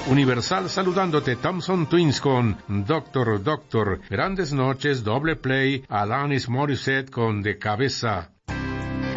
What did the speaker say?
Universal saludándote, Thompson Twins con Doctor Doctor. Grandes noches, doble play, Alanis Morissette con De Cabeza.